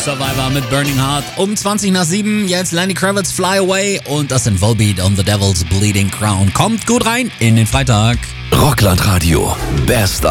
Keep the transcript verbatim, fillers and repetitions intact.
Survivor mit Burning Heart. Um zwanzig nach sieben, jetzt Lenny Kravitz Fly Away und das sind Volbeat on the Devil's Bleeding Crown. Kommt gut rein in den Freitag. Rockland Radio, best